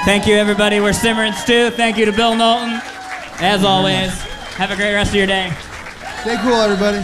Thank you, everybody. We're Simmer and Stu. Thank you to Bill Knowlton. As always, have a great rest of your day. Stay cool, everybody.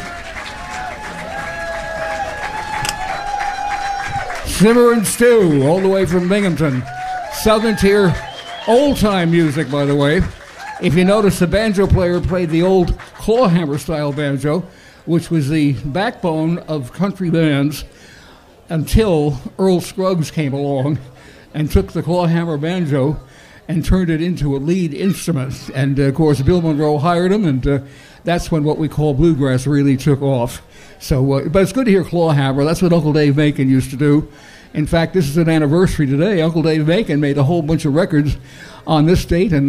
Simmer and Stu, all the way from Binghamton. Southern Tier old-time music, by the way. If you notice, the banjo player played the old clawhammer-style banjo, which was the backbone of country bands until Earl Scruggs came along and took the clawhammer banjo and turned it into a lead instrument. And, of course, Bill Monroe hired him, and that's when what we call bluegrass really took off. So, but it's good to hear clawhammer. That's what Uncle Dave Macon used to do. In fact, this is an anniversary today. Uncle Dave Macon made a whole bunch of records on this date in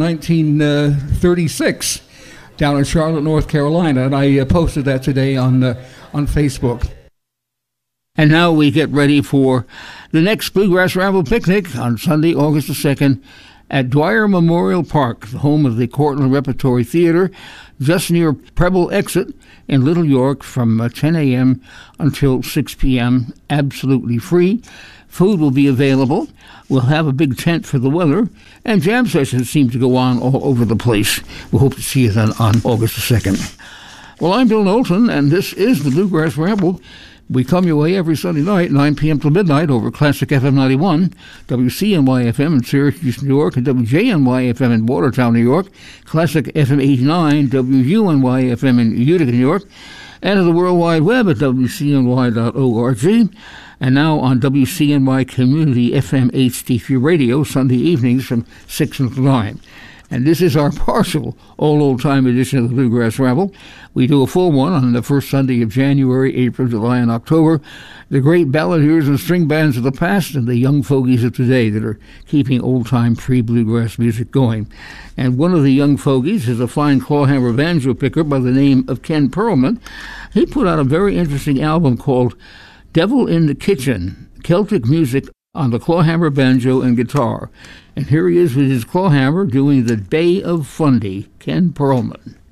1936 down in Charlotte, North Carolina, and I posted that today on Facebook. And now we get ready for the next Bluegrass Ramble picnic on Sunday, August the 2nd, at Dwyer Memorial Park, the home of the Cortland Repertory Theater, just near Preble Exit in Little York, from 10 a.m. until 6 p.m., absolutely free. Food will be available. We'll have a big tent for the weather, and jam sessions seem to go on all over the place. We hope to see you then on August the 2nd. Well, I'm Bill Knowlton, and this is the Bluegrass Ramble. We come your way every Sunday night, 9 p.m. till midnight, over Classic FM 91, WCNY-FM in Syracuse, New York, and WJNY-FM in Watertown, New York, Classic FM 89, WUNY-FM in Utica, New York, and on the World Wide Web at WCNY.org, and now on WCNY Community FM HD3 Radio, Sunday evenings from 6 until 9. And this is our partial old-time edition of the Bluegrass Ramble. We do a full one on the first Sunday of January, April, July, and October. The great balladeers and string bands of the past and the young fogies of today that are keeping old-time pre-bluegrass music going. And one of the young fogies is a fine clawhammer banjo picker by the name of Ken Perlman. He put out a very interesting album called Devil in the Kitchen, Celtic Music on the clawhammer, banjo, and guitar. And here he is with his clawhammer doing the Bay of Fundy, Ken Perlman.